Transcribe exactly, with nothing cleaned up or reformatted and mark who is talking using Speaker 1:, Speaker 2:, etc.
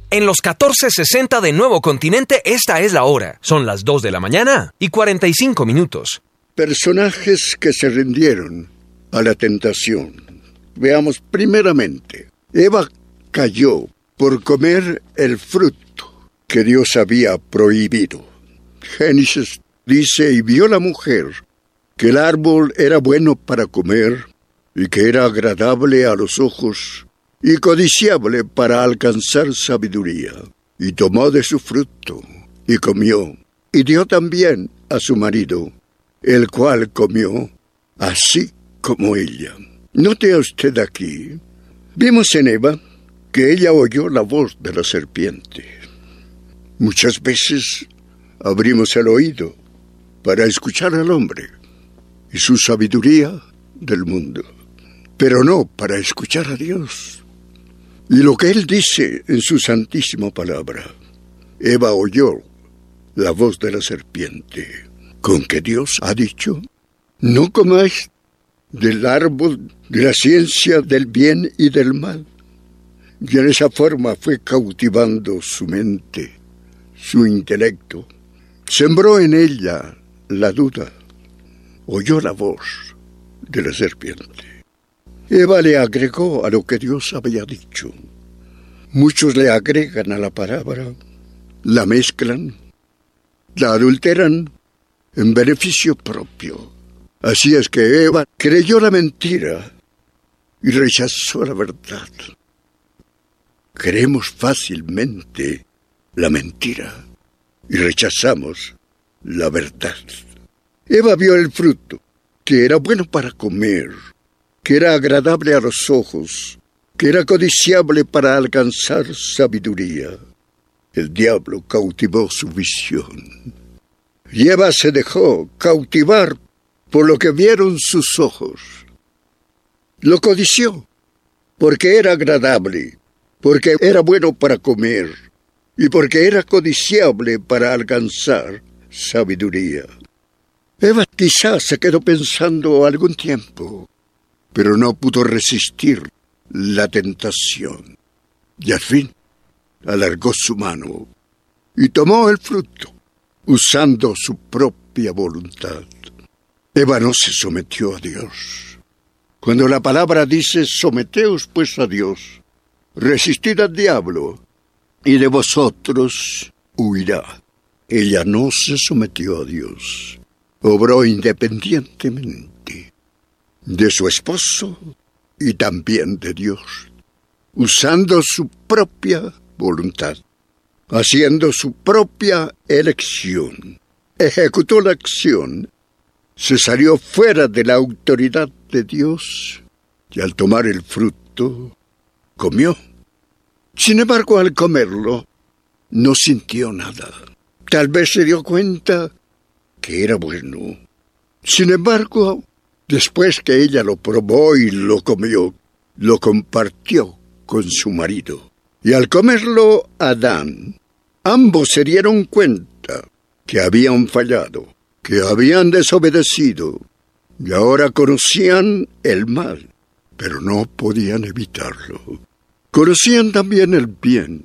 Speaker 1: En los catorce sesenta de Nuevo Continente, esta es la hora. Son las dos de la mañana y cuarenta y cinco minutos.
Speaker 2: Personajes que se rindieron a la tentación. Veamos primeramente. Eva cayó por comer el fruto que Dios había prohibido. Génesis dice, y vio la mujer que el árbol era bueno para comer y que era agradable a los ojos y codiciable para alcanzar sabiduría. Y tomó de su fruto y comió, y dio también a su marido, el cual comió así como ella. Note usted aquí, vimos en Eva que ella oyó la voz de la serpiente. Muchas veces abrimos el oído para escuchar al hombre y su sabiduría del mundo, pero no para escuchar a Dios. Y lo que Él dice en su santísima palabra. Eva oyó la voz de la serpiente, con que Dios ha dicho, no comáis del árbol de la ciencia del bien y del mal. Y en esa forma fue cautivando su mente, su intelecto. Sembró en ella la duda. Oyó la voz de la serpiente. Eva le agregó a lo que Dios había dicho. Muchos le agregan a la palabra, la mezclan, la adulteran en beneficio propio. Así es que Eva creyó la mentira y rechazó la verdad. Creemos fácilmente la mentira y rechazamos la verdad. Eva vio el fruto, que era bueno para comer, que era agradable a los ojos, que era codiciable para alcanzar sabiduría. El diablo cautivó su visión. Y Eva se dejó cautivar por lo que vieron sus ojos. Lo codició, porque era agradable, porque era bueno para comer, y porque era codiciable para alcanzar sabiduría. Eva quizás se quedó pensando algún tiempo, pero no pudo resistir la tentación. Y al fin alargó su mano y tomó el fruto, usando su propia voluntad. Eva no se sometió a Dios. Cuando la palabra dice, someteos pues a Dios, resistid al diablo, y de vosotros huirá. Ella no se sometió a Dios. Obró independientemente de su esposo y también de Dios, usando su propia voluntad, haciendo su propia elección. Ejecutó la acción, se salió fuera de la autoridad de Dios y al tomar el fruto, comió. Sin embargo, al comerlo, no sintió nada. Tal vez se dio cuenta que era bueno. Sin embargo, después que ella lo probó y lo comió, lo compartió con su marido. Y al comerlo, Adán, ambos se dieron cuenta que habían fallado, que habían desobedecido, y ahora conocían el mal, pero no podían evitarlo. Conocían también el bien,